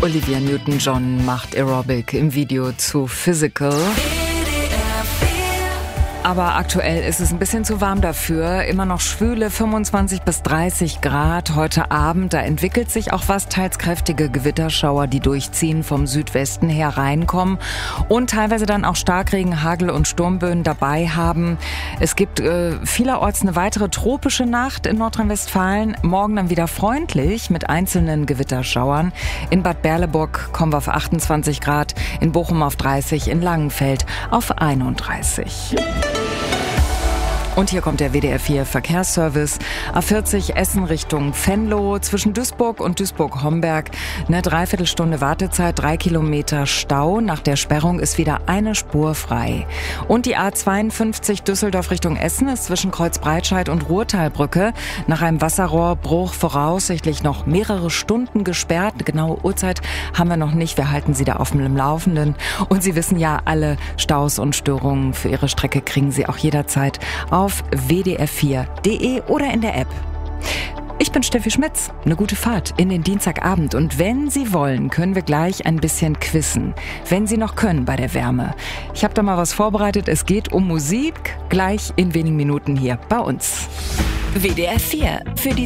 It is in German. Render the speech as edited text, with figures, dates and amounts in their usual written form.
Olivia Newton-John macht Aerobic im Video zu Physical. Aber aktuell ist es ein bisschen zu warm dafür. Immer noch schwüle 25 bis 30 Grad. Heute Abend, da entwickelt sich auch was. Teils kräftige Gewitterschauer, die durchziehen, vom Südwesten her reinkommen. Und teilweise dann auch Starkregen, Hagel und Sturmböen dabei haben. Es gibt vielerorts eine weitere tropische Nacht in Nordrhein-Westfalen. Morgen dann wieder freundlich mit einzelnen Gewitterschauern. In Bad Berleburg kommen wir auf 28 Grad. In Bochum auf 30, in Langenfeld auf 31. Und hier kommt der WDR 4 Verkehrsservice. A40 Essen Richtung Venlo, zwischen Duisburg und Duisburg-Homberg. Eine Dreiviertelstunde Wartezeit, 3 Kilometer Stau. Nach der Sperrung ist wieder eine Spur frei. Und die A52 Düsseldorf Richtung Essen ist zwischen Kreuzbreitscheid und Ruhrtalbrücke nach einem Wasserrohrbruch voraussichtlich noch mehrere Stunden gesperrt. Eine genaue Uhrzeit haben wir noch nicht. Wir halten Sie da auf dem Laufenden. Und Sie wissen ja, alle Staus und Störungen für Ihre Strecke kriegen Sie auch jederzeit auf wdr4.de oder in der App. Ich bin Steffi Schmitz. Eine gute Fahrt in den Dienstagabend. Und wenn Sie wollen, können wir gleich ein bisschen quizzen. Wenn Sie noch können bei der Wärme. Ich habe da mal was vorbereitet. Es geht um Musik. Gleich in wenigen Minuten hier bei uns. WDR 4 für die